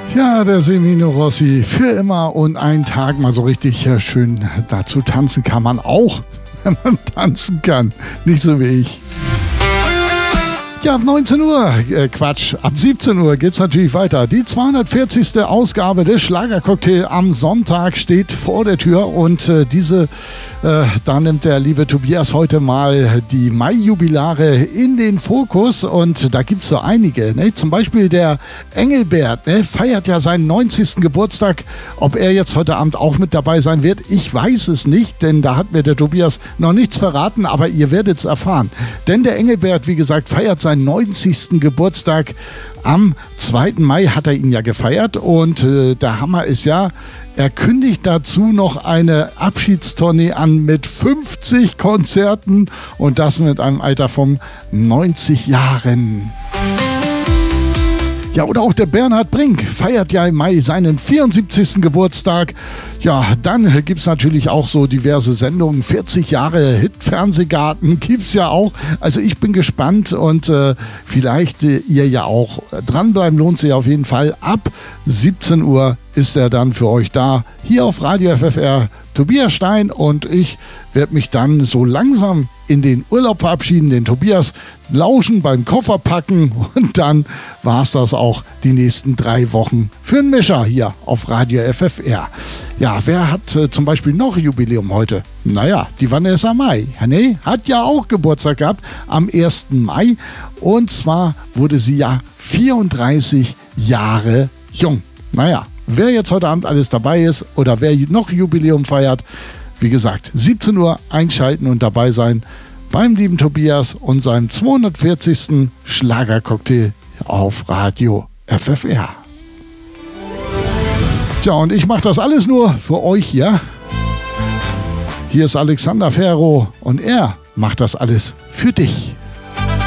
Ja, der Semino Rossi für immer und einen Tag mal so richtig schön dazu tanzen kann man auch, wenn man tanzen kann. Nicht so wie ich. Ja, ab 19 Uhr, ab 17 Uhr geht's natürlich weiter. Die 240. Ausgabe des Schlagercocktail am Sonntag steht vor der Tür und da nimmt der liebe Tobias heute mal die Mai-Jubilare in den Fokus und da gibt's so einige, ne? Zum Beispiel der Engelbert, ne? Feiert ja seinen 90. Geburtstag. Ob er jetzt heute Abend auch mit dabei sein wird, ich weiß es nicht, denn da hat mir der Tobias noch nichts verraten, aber ihr werdet es erfahren. Denn der Engelbert, wie gesagt, feiert seinen 90. Geburtstag. Am 2. Mai hat er ihn ja gefeiert und der Hammer ist ja, er kündigt dazu noch eine Abschiedstournee an mit 50 Konzerten und das mit einem Alter von 90 Jahren. Ja, oder auch der Bernhard Brink feiert ja im Mai seinen 74. Geburtstag. Ja, dann gibt es natürlich auch so diverse Sendungen. 40 Jahre Hit-Fernsehgarten gibt es ja auch. Also ich bin gespannt und vielleicht ihr ja auch. Dranbleiben lohnt sich auf jeden Fall. Ab 17 Uhr ist er dann für euch da. Hier auf Radio FFR. Tobias Stein und ich werde mich dann so langsam in den Urlaub verabschieden, den Tobias lauschen beim Koffer packen und dann war es das auch die nächsten 3 Wochen für einen Mischer hier auf Radio FFR. Ja, wer hat zum Beispiel noch Jubiläum heute? Naja, die Vanessa Mai. Nee, hat ja auch Geburtstag gehabt am 1. Mai und zwar wurde sie ja 34 Jahre jung. Naja, wer jetzt heute Abend alles dabei ist oder wer noch Jubiläum feiert, wie gesagt, 17 Uhr einschalten und dabei sein beim lieben Tobias und seinem 240. Schlagercocktail auf Radio FFR. Tja, und ich mache das alles nur für euch hier. Hier ist Alexander Ferro und er macht das alles für dich.